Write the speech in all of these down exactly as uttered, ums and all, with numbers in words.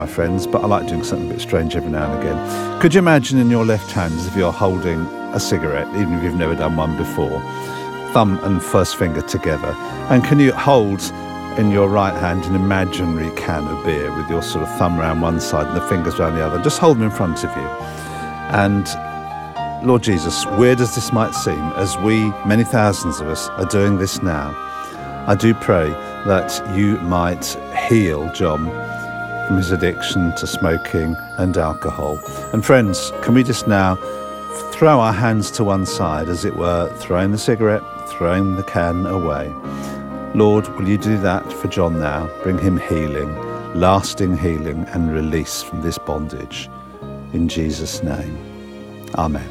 my friends, but I like doing something a bit strange every now and again. Could you imagine in your left hand as if you're holding a cigarette, even if you've never done one before, thumb and first finger together, and can you hold in your right hand an imaginary can of beer with your sort of thumb around one side and the fingers around the other? Just hold them in front of you. And Lord Jesus, weird as this might seem, as we, many thousands of us, are doing this now, I do pray that you might heal John from his addiction to smoking and alcohol. And friends, can we just now throw our hands to one side, as it were, throwing the cigarette, throwing the can away. Lord, will you do that for John now? Bring him healing, lasting healing and release from this bondage. In Jesus' name, amen.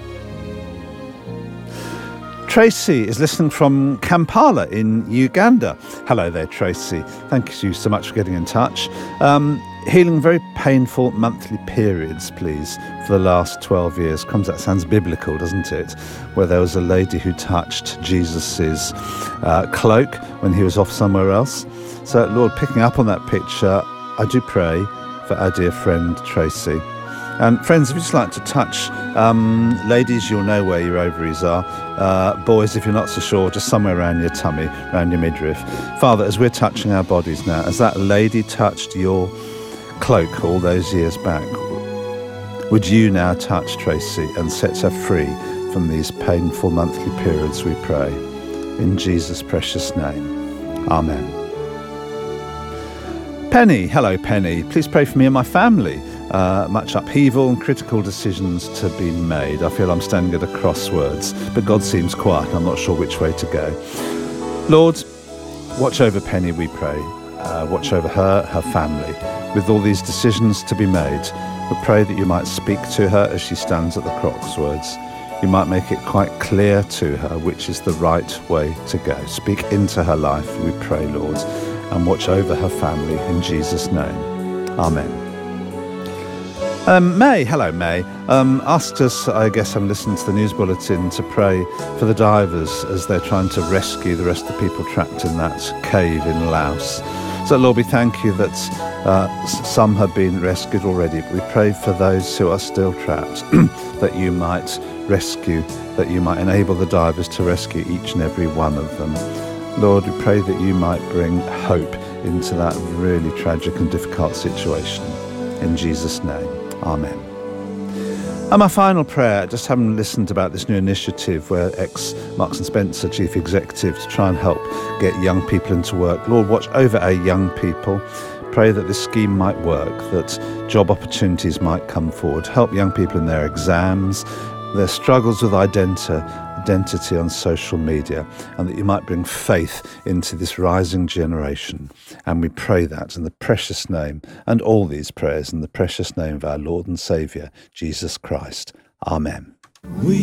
Tracy is listening from Kampala in Uganda. Hello there, Tracy. Thank you so much for getting in touch. Um, healing very painful monthly periods, please, for the last twelve years. Comes, that sounds biblical, doesn't it? Where there was a lady who touched Jesus's uh, cloak when he was off somewhere else. So, Lord, picking up on that picture, I do pray for our dear friend Tracy. And friends, if you'd just like to touch, um, ladies, you'll know where your ovaries are. Uh, boys, if you're not so sure, just somewhere around your tummy, around your midriff. Father, as we're touching our bodies now, as that lady touched your cloak all those years back, would you now touch Tracy and set her free from these painful monthly periods, we pray. In Jesus' precious name. Amen. Penny, hello Penny. Please pray for me and my family. Uh, much upheaval and critical decisions to be made. I feel I'm standing at a crossroads, but God seems quiet and I'm not sure which way to go. Lord, watch over Penny, we pray. Uh, watch over her, her family. With all these decisions to be made, we pray that you might speak to her as she stands at the crossroads. You might make it quite clear to her which is the right way to go. Speak into her life, we pray, Lord, and watch over her family in Jesus' name. Amen. Um, May, hello May, um, asked us, I guess I'm listening to the news bulletin, to pray for the divers as they're trying to rescue the rest of the people trapped in that cave in Laos. So Lord, we thank you that uh, some have been rescued already. We pray for those who are still trapped, that you might rescue, that you might enable the divers to rescue each and every one of them. Lord, we pray that you might bring hope into that really tragic and difficult situation. In Jesus' name. Amen. And my final prayer, just having listened about this new initiative where ex-Marks and Spencer chief executive to try and help get young people into work. Lord, watch over our young people. Pray that this scheme might work, that job opportunities might come forward. Help young people in their exams, their struggles with identi- identity on social media, and that you might bring faith into this rising generation. And we pray that in the precious name, and all these prayers in the precious name of our Lord and Saviour, Jesus Christ. Amen. We